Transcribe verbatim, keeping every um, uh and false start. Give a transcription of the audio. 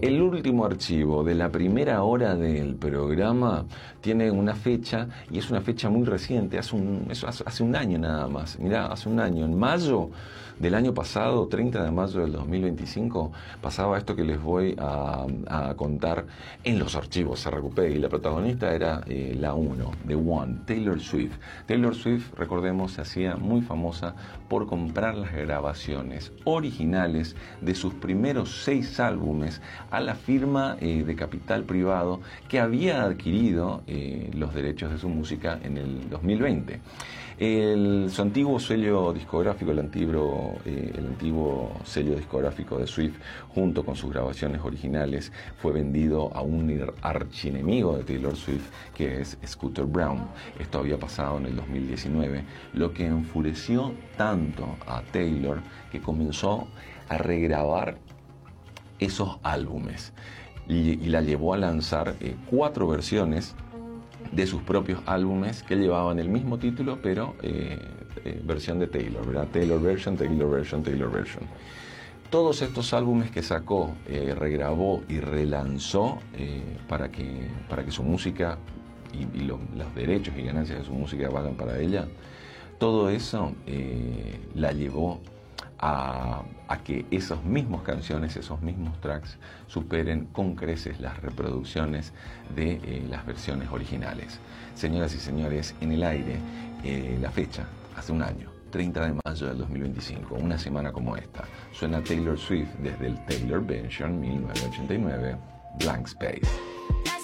El último archivo de la primera hora del programa tiene una fecha, y es una fecha muy reciente, hace un, eso hace, hace un año nada más. Mirá, hace un año, en mayo del año pasado, treinta de mayo del dos mil veinticinco, pasaba esto que les voy a, a contar en los archivos R Q P, y la protagonista era eh, la uno, The One, Taylor Swift. Taylor Swift, recordemos, se hacía muy famosa por comprar las grabaciones originales de sus primeros seis álbumes a la firma eh, de capital privado que había adquirido eh, los derechos de su música en el dos mil veinte. El, su antiguo sello discográfico, el antiguo, eh, el antiguo sello discográfico de Swift, junto con sus grabaciones originales, fue vendido a un archienemigo de Taylor Swift, que es Scooter Braun. Esto había pasado en el dos mil diecinueve, lo que enfureció tanto a Taylor que comenzó a regrabar esos álbumes y, y la llevó a lanzar eh, cuatro versiones de sus propios álbumes que llevaban el mismo título, pero eh, eh, versión de Taylor, ¿verdad? Taylor Version, Taylor Version, Taylor Version. Todos estos álbumes que sacó, eh, regrabó y relanzó eh, para, que, para que su música y, y lo, los derechos y ganancias de su música valgan para ella, todo eso eh, la llevó A, a que esas mismas canciones, esos mismos tracks superen con creces las reproducciones de eh, las versiones originales. Señoras y señores, en el aire, eh, la fecha, hace un año, treinta de mayo del dos mil veinticinco, una semana como esta, suena Taylor Swift desde el Taylor Version mil novecientos ochenta y nueve, Blank Space.